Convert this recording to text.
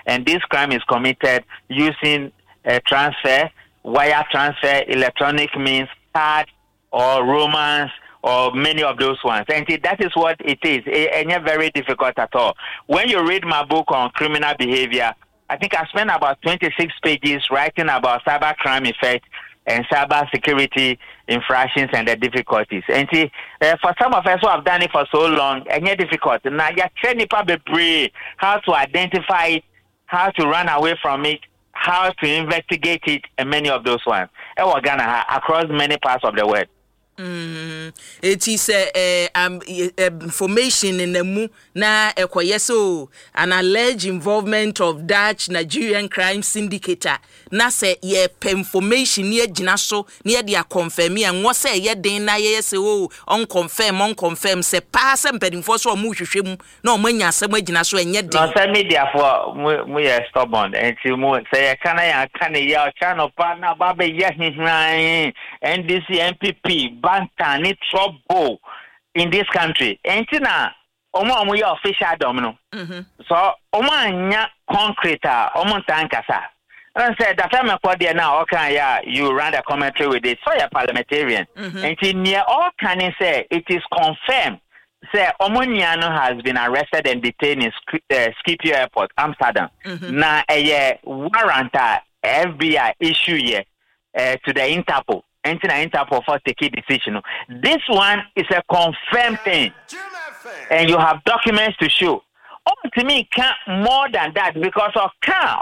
and this crime is committed using a transfer, wire transfer, electronic means, card, or romance, or many of those ones. And that is what it is. And it's very difficult at all. When you read my book on criminal behavior, I think I spent about 26 pages writing about cyber crime effects and cyber security infractions and the difficulties. And for some of us who have done it for so long, and it's difficult. Now, you're training probably how to identify it, how to run away from it, how to investigate it, and many of those ones. And we're gonna across many parts of the world. It is information in the mu na ekoyeso an alleged involvement of Dutch Nigerian crime syndicate na se ye information ye gina so na ye confirm and what say ye den na ye say on confirm say pass mpedinfo so mu hwehwe mu na o manya asem agina so enye den no say media for mu ye stubborn and mu say kana ya ya channel partner ba be ye hihran NDC MPP Bantan need trouble in this country. Entina omo your official domino. So omo anya concrete omo tankasa. And said that time I there now okay yeah you run a commentary with it. So you're parliamentarian. And near all can say it is confirmed. Say Omoniano has been arrested and detained in Schiphol Airport, Amsterdam. Na a warrant FBI issue here to the Interpol. Interpol for taking decision. This one is a confirmed thing, and you have documents to show. To me, can't more than that because of